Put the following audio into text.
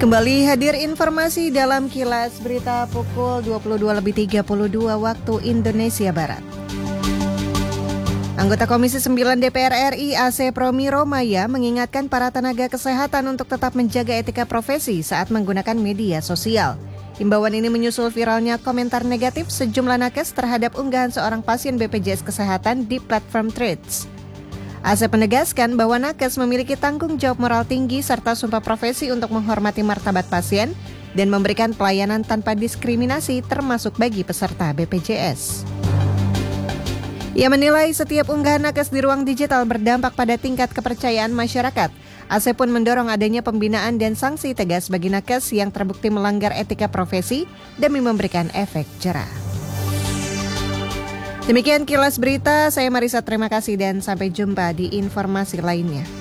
Kembali hadir informasi dalam Kilas Berita pukul 22.32 waktu Indonesia Barat. Anggota Komisi 9 DPR RI AC Promi Romaya mengingatkan para tenaga kesehatan untuk tetap menjaga etika profesi saat menggunakan media sosial. Himbauan ini menyusul viralnya komentar negatif sejumlah nakes terhadap unggahan seorang pasien BPJS Kesehatan di platform Threads. AC menegaskan bahwa nakes memiliki tanggung jawab moral tinggi serta sumpah profesi untuk menghormati martabat pasien dan memberikan pelayanan tanpa diskriminasi termasuk bagi peserta BPJS. Ia menilai setiap unggahan nakes di ruang digital berdampak pada tingkat kepercayaan masyarakat. AC pun mendorong adanya pembinaan dan sanksi tegas bagi nakes yang terbukti melanggar etika profesi demi memberikan efek jera. Demikian Kilas Berita, saya Marisa, terima kasih dan sampai jumpa di informasi lainnya.